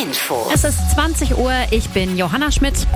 Info. Es ist 20 Uhr, ich bin Johanna Schmidt.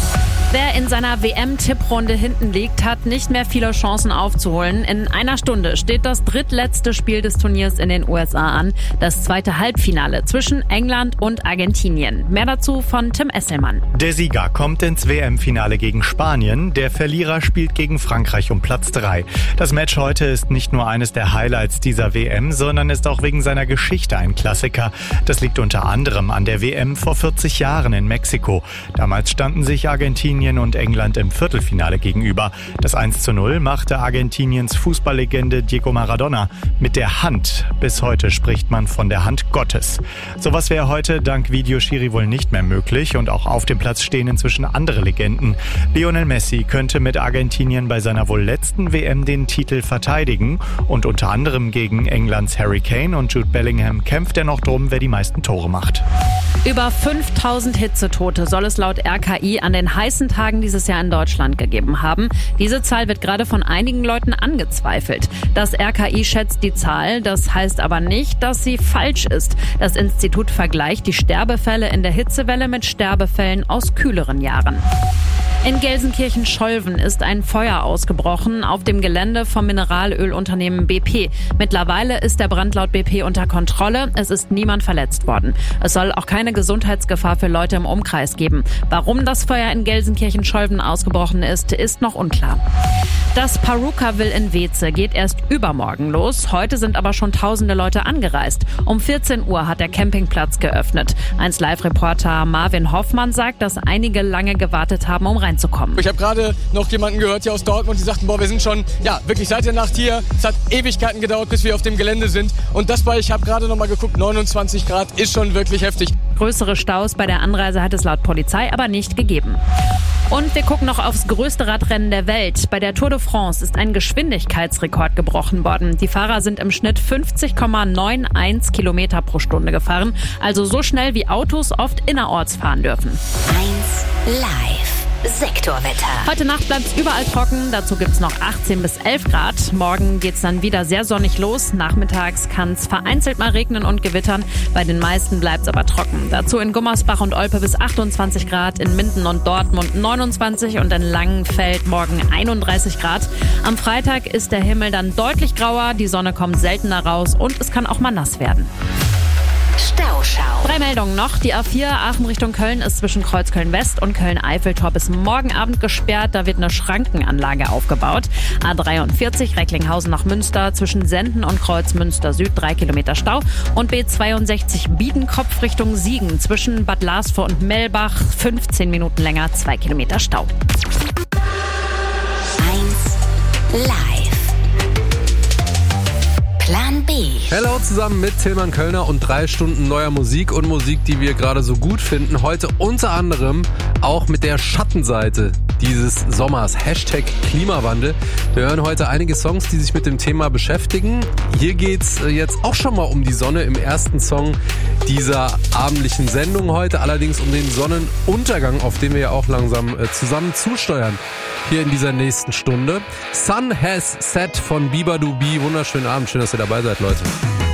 Wer in seiner WM-Tipprunde hinten liegt, hat nicht mehr viele Chancen aufzuholen. In einer Stunde steht das drittletzte Spiel des Turniers in den USA an. Das zweite Halbfinale zwischen England und Argentinien. Mehr dazu von Tim Esselmann. Der Sieger kommt ins WM-Finale gegen Spanien. Der Verlierer spielt gegen Frankreich um Platz 3. Das Match heute ist nicht nur eines der Highlights dieser WM, sondern ist auch wegen seiner Geschichte ein Klassiker. Das liegt unter anderem an der WM vor 40 Jahren in Mexiko. Damals standen sich Argentinien und England im Viertelfinale gegenüber. Das 1:0 machte Argentiniens Fußballlegende Diego Maradona mit der Hand. Bis heute spricht man von der Hand Gottes. Sowas wäre heute dank Videoschiri wohl nicht mehr möglich und auch auf dem Platz stehen inzwischen andere Legenden. Lionel Messi könnte mit Argentinien bei seiner wohl letzten WM den Titel verteidigen und unter anderem gegen Englands Harry Kane und Jude Bellingham kämpft er noch drum, wer die meisten Tore macht. Über 5000 Hitzetote soll es laut RKI an den heißen Tagen dieses Jahr in Deutschland gegeben haben. Diese Zahl wird gerade von einigen Leuten angezweifelt. Das RKI schätzt die Zahl, das heißt aber nicht, dass sie falsch ist. Das Institut vergleicht die Sterbefälle in der Hitzewelle mit Sterbefällen aus kühleren Jahren. In Gelsenkirchen-Scholven ist ein Feuer ausgebrochen auf dem Gelände vom Mineralölunternehmen BP. Mittlerweile ist der Brand laut BP unter Kontrolle. Es ist niemand verletzt worden. Es soll auch keine Gesundheitsgefahr für Leute im Umkreis geben. Warum das Feuer in Gelsenkirchen-Scholven ausgebrochen ist noch unklar. Das Paruka-Will in Weeze geht erst übermorgen los. Heute sind aber schon tausende Leute angereist. Um 14 Uhr hat der Campingplatz geöffnet. 1Live-Reporter Marvin Hoffmann sagt, dass einige lange gewartet haben, um reinzukommen. Ich habe gerade noch jemanden gehört hier aus Dortmund, die sagten, wir sind schon, wirklich seit der Nacht hier. Es hat Ewigkeiten gedauert, bis wir auf dem Gelände sind. Und das ich habe gerade noch mal geguckt, 29 Grad ist schon wirklich heftig. Größere Staus bei der Anreise hat es laut Polizei aber nicht gegeben. Und wir gucken noch aufs größte Radrennen der Welt. Bei der Tour de France ist ein Geschwindigkeitsrekord gebrochen worden. Die Fahrer sind im Schnitt 50,91 Kilometer pro Stunde gefahren. Also so schnell wie Autos oft innerorts fahren dürfen. 1 Live. Sektorwetter. Heute Nacht bleibt es überall trocken, dazu gibt es noch 18 bis 11 Grad. Morgen geht es dann wieder sehr sonnig los. Nachmittags kann es vereinzelt mal regnen und gewittern. Bei den meisten bleibt es aber trocken. Dazu in Gummersbach und Olpe bis 28 Grad, in Minden und Dortmund 29 und in Langenfeld morgen 31 Grad. Am Freitag ist der Himmel dann deutlich grauer, die Sonne kommt seltener raus und es kann auch mal nass werden. Stauschau. 3 Meldungen noch. Die A4 Aachen Richtung Köln ist zwischen Kreuzköln West und Köln-Eiffeltor bis morgen Abend gesperrt. Da wird eine Schrankenanlage aufgebaut. A43 Recklinghausen nach Münster zwischen Senden und Kreuzmünster Süd 3 Kilometer Stau. Und B62 Biedenkopf Richtung Siegen zwischen Bad Larsvor und Mellbach 15 Minuten länger 2 Kilometer Stau. 1 Live. Plan B. Hello zusammen mit Tillmann Kölner und 3 Stunden neuer Musik und Musik, die wir gerade so gut finden. Heute unter anderem auch mit der Schattenseite dieses Sommers. #Klimawandel. Wir hören heute einige Songs, die sich mit dem Thema beschäftigen. Hier geht's jetzt auch schon mal um die Sonne im ersten Song dieser abendlichen Sendung heute. Allerdings um den Sonnenuntergang, auf den wir ja auch langsam zusammen zusteuern. Hier in dieser nächsten Stunde. Sun Has Set von Bieber Du Bi. Wunderschönen Abend. Schön, dass ihr dabei seid, Leute.